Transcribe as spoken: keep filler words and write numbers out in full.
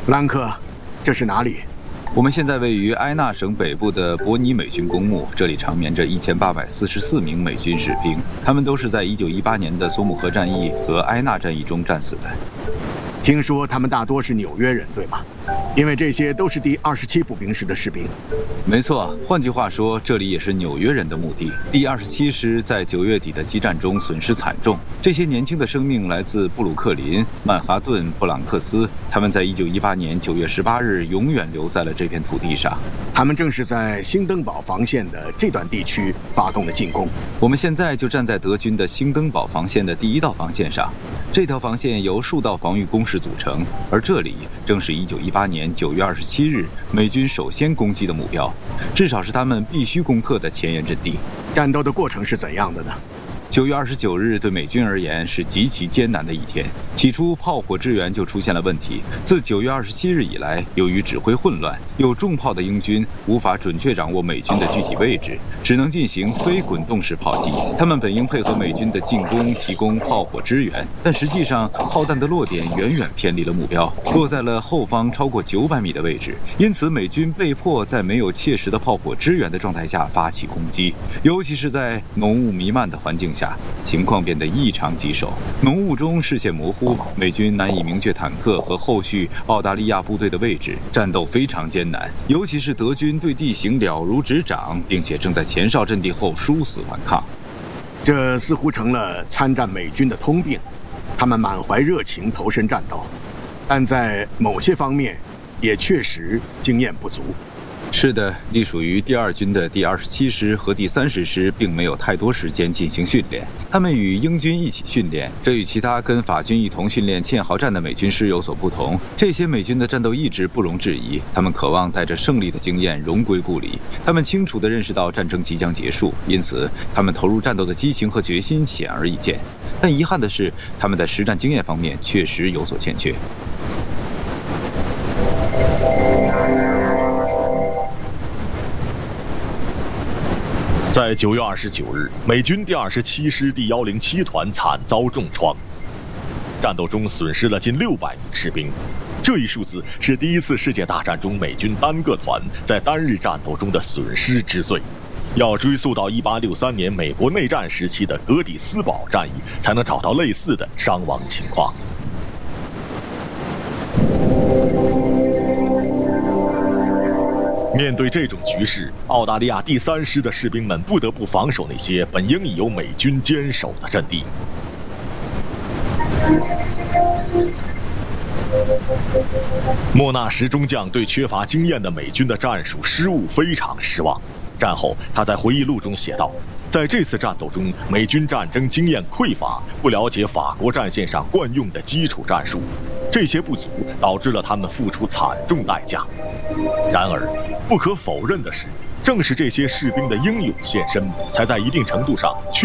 弗兰克，这是哪里？ 我们现在位于埃纳省北部的伯尼美军公墓，这里长眠着一千八百四十四名美军士兵，他们都是在一九一八年的索姆河战役和埃纳战役中战死的。 听说他们大多是纽约人，对吗？因为这些都是第二十七步兵师的士兵。 没错，换句话说，这里也是纽约人的墓地。第二十七师在九月底的激战中损失惨重，这些年轻的生命来自布鲁克林、曼哈顿、布朗克斯，他们在一九一八年九月十八日永远留在了这片土地上。 他们正是在兴登堡防线的这段地区发动了进攻。 我们现在就站在德军的兴登堡防线的第一道防线上，这条防线由数道防御工事组成，而这里正是一九一八年九月二十七日美军首先攻击的目标，至少是他们必须攻克的前沿阵地。 战斗的过程是怎样的呢？ 九月二十九日对美军而言是极其艰难的一天。起初炮火支援就出现了问题。自九月二十七日以来，由于指挥混乱，有重炮的英军无法准确掌握美军的具体位置，只能进行非滚动式炮击。他们本应配合美军的进攻提供炮火支援，但实际上炮弹的落点远远偏离了目标，落在了后方超过九百米的位置。因此美军被迫在没有切实的炮火支援的状态下发起攻击，尤其是在浓雾弥漫的环境下，情况变得异常棘手。浓雾中视线模糊，美军难以明确坦克和后续澳大利亚部队的位置，战斗非常艰难。尤其是德军对地形了如指掌，并且正在前哨阵地后殊死顽抗。 这似乎成了参战美军的通病，他们满怀热情投身战斗，但在某些方面也确实经验不足。 是的，隶属于第二军的第二十七师和第三十师并没有太多时间进行训练，他们与英军一起训练，这与其他跟法军一同训练堑壕战的美军师有所不同。这些美军的战斗意志不容置疑，他们渴望带着胜利的经验荣归故里，他们清楚地认识到战争即将结束，因此他们投入战斗的激情和决心显而易见。但遗憾的是，他们在实战经验方面确实有所欠缺。 在九月二十九日，美军第二十七师第一零七团惨遭重创，战斗中损失了近六百名士兵。这一数字是第一次世界大战中美军单个团在单日战斗中的损失之最。要追溯到一八六三年美国内战时期的格底斯堡战役，才能找到类似的伤亡情况。面对这种局势，澳大利亚第三师的士兵们不得不防守那些本应已由美军坚守的阵地。莫纳什中将对缺乏经验的美军的战术失误非常失望。战后，他在回忆录中写道：“在这次战斗中，美军战争经验匮乏，不了解法国战线上惯用的基础战术，这些不足导致了他们付出惨重代价。然而，不可否认的是，正是这些士兵的英勇献身，才在一定程度上